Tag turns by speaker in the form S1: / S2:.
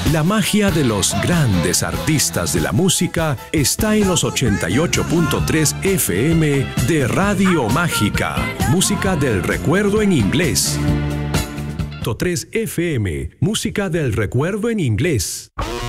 S1: La magia de los grandes artistas de la música está en los 88.3 FM de Radio Mágica. Música del recuerdo en inglés. 3 FM, música del recuerdo en inglés.